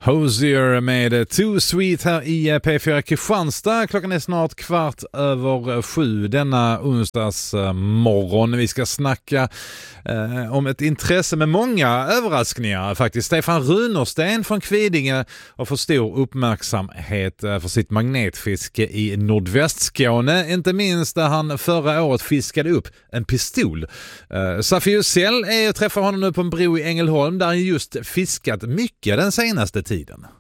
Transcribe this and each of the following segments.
Hozier med Too Sweet här i P4 Kristianstad. Klockan är snart 7:15 denna onsdags morgon. Vi ska snacka om ett intresse med många överraskningar faktiskt. Stefan Runersten från Kvidinge har fått stor uppmärksamhet för sitt magnetfiske i Nordvästskåne. Inte minst där han förra året fiskade upp en pistol. Safi Usell träffar honom nu på en bro i Ängelholm där han just fiskat mycket den senaste tiden.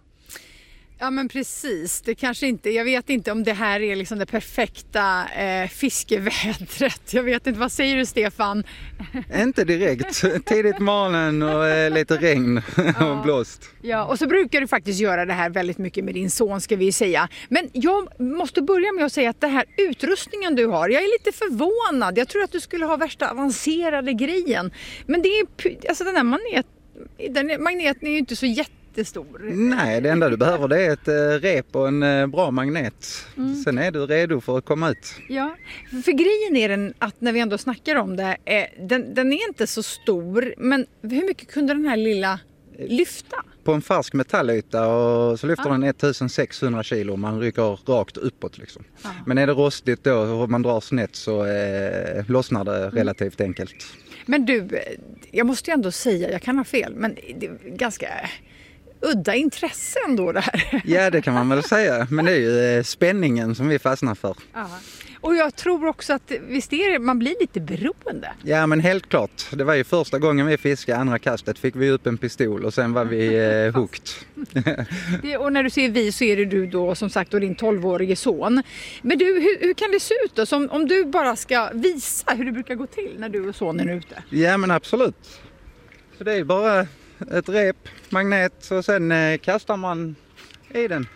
Ja men precis, det kanske inte, jag vet inte om det här är liksom det perfekta fiskevädret. Jag vet inte, vad säger du Stefan? Inte direkt, tidigt morgonen och lite regn och blåst. Ja, och så brukar du faktiskt göra det här väldigt mycket med din son ska vi säga. Men jag måste börja med att säga att det här utrustningen du har, jag är lite förvånad. Jag tror att du skulle ha värsta avancerade grejen. Men det är, alltså den här magneten är ju inte så jättestor. Nej, det enda du behöver det är ett rep och en bra magnet. Sen är du redo för att komma ut. Ja, för grejen är den att när vi ändå snackar om det, den är inte så stor. Men hur mycket kunde den här lilla lyfta? På en färsk metallyta och så lyfter den 1600 kilo. Man rycker rakt uppåt liksom. Men är det rostigt då och man drar snett så lossnar det relativt enkelt. Men du, jag måste ju ändå säga, jag kan ha fel, men det är ganska udda intresse ändå det här. Ja, det kan man väl säga. Men det är ju spänningen som vi fastnar för. Aha. Och jag tror också att visst är det, man blir lite beroende. Ja, men helt klart. Det var ju första gången vi fiskade, andra kastet fick vi upp en pistol och sen var vi hooked. Och när du säger vi så är det du då som sagt och din 12-årige son. Men du, hur kan det se ut då? Som om du bara ska visa hur det brukar gå till när du och sonen är ute. Ja, men absolut. Så det är bara ett rep, magnet och sen kastar man i den.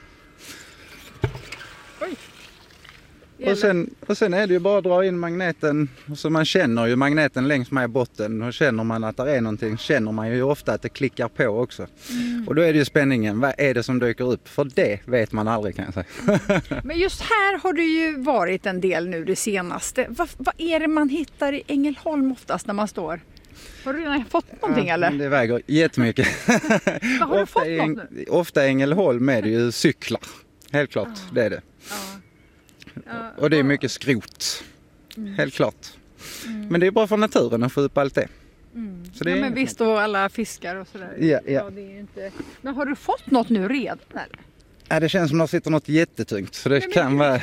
Oj. Och sen är det ju bara att dra in magneten. Så man känner ju magneten längs med botten. Och känner man att det är någonting känner man ju ofta att det klickar på också. Och då är det ju spänningen. Vad är det som dyker upp? För det vet man aldrig kan jag säga. Men just här har du ju varit en del nu det senaste. Vad är det man hittar i Ängelholm oftast när man står? Har du redan fått någonting eller? Det väger jättemycket. Har du fått något nu? Ofta i Ängelholm är det ju cyklar. Helt klart, det är det. Och det är mycket skrot. Helt klart. Men det är bra för naturen att få upp allt det. Så det är men visst och alla fiskar och sådär. Ja. Det är inte... Men har du fått något nu redan eller? Ja, det känns som att det sitter något jättetungt. Så det kan vara...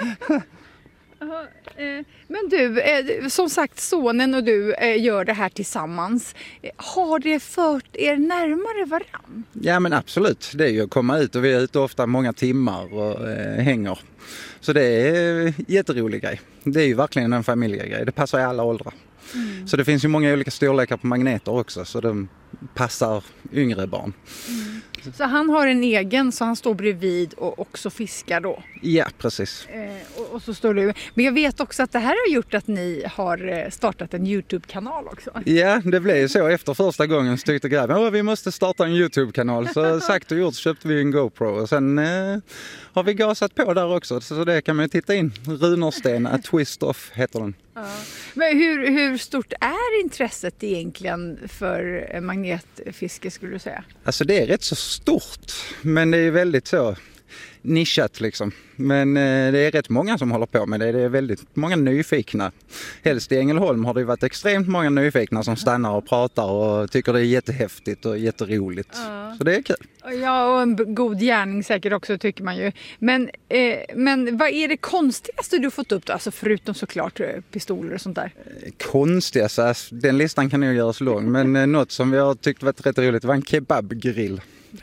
Men du, som sagt sonen och du gör det här tillsammans. Har det fört er närmare varann? Ja men absolut, det är ju att komma ut och vi är ute ofta många timmar och hänger. Så det är en jätterolig grej. Det är ju verkligen en familjegrej, det passar i alla åldrar. Så det finns ju många olika storlekar på magneter också så de passar yngre barn. Så han har en egen så han står bredvid och också fiskar då? Ja, precis. Och så står du. Men jag vet också att det här har gjort att ni har startat en YouTube-kanal också. Ja, det blev ju så. Efter första gången så tyckte grabben vi måste starta en YouTube-kanal. Så sagt och gjort så köpte vi en GoPro och sen har vi gasat på där också. Så det kan man ju titta in. Runersten, A Twist Off heter den. Ja. Men hur stort är intresset egentligen för magnetfiske skulle du säga? Alltså det är rätt så stort, men det är väldigt så nischat liksom. Men det är rätt många som håller på med det. Det är väldigt många nyfikna. Helst i Ängelholm har det varit extremt många nyfikna som stannar och pratar och tycker det är jättehäftigt och jätteroligt. Så det är kul. Ja, och en god gärning säkert också tycker man ju. Men vad är det konstigaste du fått upp då? Alltså förutom såklart pistoler och sånt där. Konstigaste? Alltså, den listan kan ju göras lång. Men något som vi har tyckt varit rätt roligt var en kebabgrill.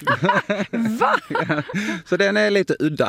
Va? Ja, så den är lite udda.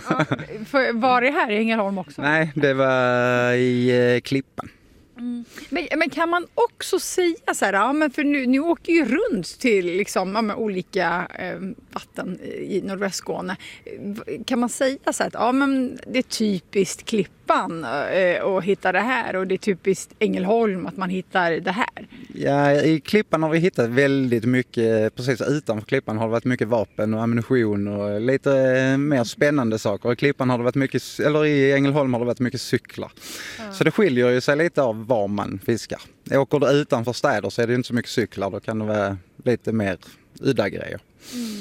Var det här i Ängelholm också? Nej, det var i Klippan. Men kan man också säga så här, ja, men för nu åker ju runt till liksom, olika vatten i Nordvästskåne. Kan man säga så här att ja, men det är typiskt Klippan att hitta det här och det är typiskt Ängelholm att man hittar det här? Ja, i Klippan har vi hittat väldigt mycket, precis utanför Klippan har det varit mycket vapen och ammunition och lite mer spännande saker. I Klippan har det varit mycket, eller i Ängelholm har det varit mycket cyklar. Så det skiljer ju sig lite av var man fiskar. Åker du utanför städer så är det inte så mycket cyklar, då kan det vara lite mer udda grejer.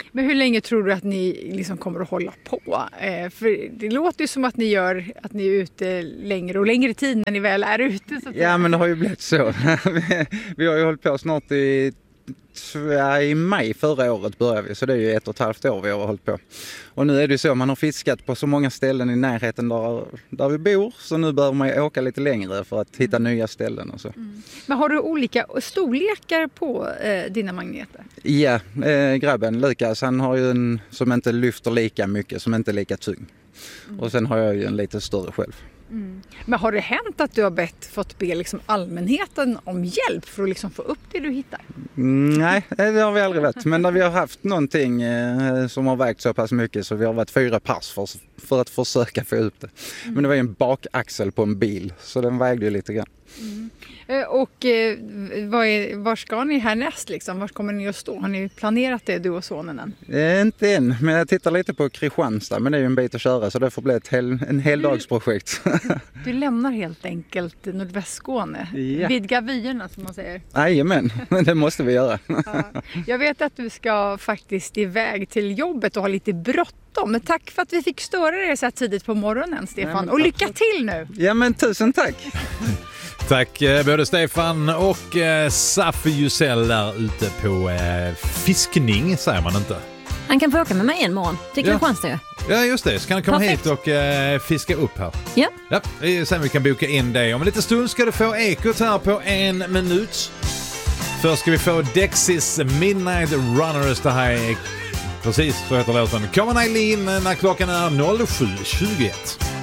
Men hur länge tror du att ni liksom kommer att hålla på? För det låter ju som att ni är ute längre och längre tid när ni väl är ute. Så att Ja, men det har ju blivit så. Vi har ju hållit på snart i maj förra året började vi, så det är ju 1,5 år vi har hållit på. Och nu är det ju så, man har fiskat på så många ställen i närheten där vi bor, så nu behöver man ju åka lite längre för att hitta nya ställen och så. Men har du olika storlekar på dina magneter? Ja, grabben Lukas, han har ju en som inte lyfter lika mycket, som inte är lika tung. Och sen har jag ju en lite större själv. Men har det hänt att du har fått be liksom allmänheten om hjälp för att liksom få upp det du hittar? Nej, det har vi aldrig varit. Men när vi har haft någonting som har vägt så pass mycket så vi har varit 4 pass för att försöka få ut det. Men det var ju en bakaxel på en bil, så den vägde ju lite grann. Och var ska ni härnäst liksom? Var kommer ni att stå? Har ni planerat det, du och sonen än? Inte än, men jag tittar lite på Kristianstad, men det är ju en bit att köra så det får bli en heldagsprojekt. Du lämnar helt enkelt Nordvästskåne. Ja. Vidga vyerna som man säger. Jajamän, men det måste vi göra. Ja. Jag vet att du ska faktiskt iväg till jobbet och ha lite bråttom. Men tack för att vi fick störa dig så här tidigt på morgonen, Stefan. Och lycka till nu! Ja, men tusen tack! Tack både Stefan och Safi Jusell där ute på fiskning, säger man inte. Han kan få åka med mig en morgon till Kristianstad. Ja, just det. Så kan han komma hit och fiska upp här. Ja. Ja, sen vi kan boka in det. Om en liten stund ska du få ekot här på 1 minut. Först ska vi få Dexys Midnight Runners. Det här är precis så heter låten. Come on Eileen när klockan är 07.21.